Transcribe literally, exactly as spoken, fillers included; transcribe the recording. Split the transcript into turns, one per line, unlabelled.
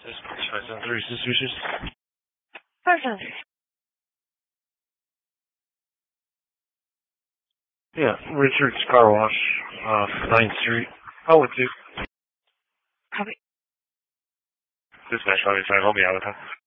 Dispatch five seven three, suspicious.
Person.
Yeah, Richard's Car Wash, uh, ninth Street. Oh, with you.
Copy.
Dispatch five eight five, I'll be out of time.